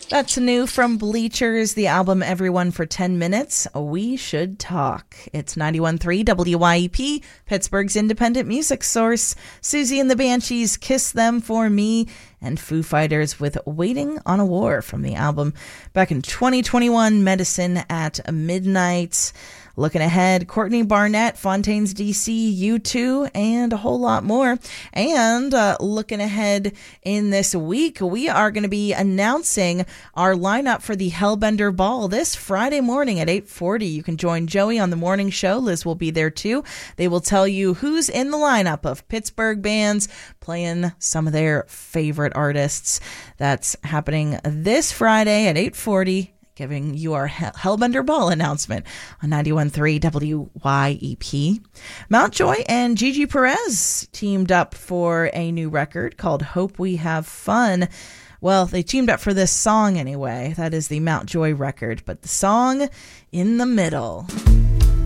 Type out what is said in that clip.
That's new from Bleachers, the album Everyone for 10 Minutes. We Should Talk. It's 91.3 WYEP, Pittsburgh's independent music source. Susie and the Banshees, Kiss Them For Me, and Foo Fighters with Waiting on a War from the album back in 2021, Medicine at Midnight. Looking ahead, Courtney Barnett, Fontaines DC, U2, and a whole lot more. And looking ahead in this week, we are going to be announcing our lineup for the Hellbender Ball this Friday morning at 8:40. You can join Joey on the morning show. Liz will be there too. They will tell you who's in the lineup of Pittsburgh bands playing some of their favorite artists. That's happening this Friday at 8:40. Giving you our Hellbender Ball announcement on 91.3 WYEP. Mountjoy and Gigi Perez teamed up for a new record called Hope We Have Fun. Well, they teamed up for this song anyway. That is the Mountjoy record, but the song In the Middle.